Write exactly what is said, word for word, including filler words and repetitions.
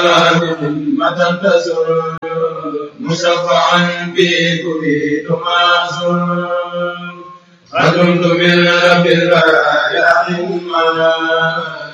متى تسر مشفعا بك أريد معصر خدمت من رب البرايا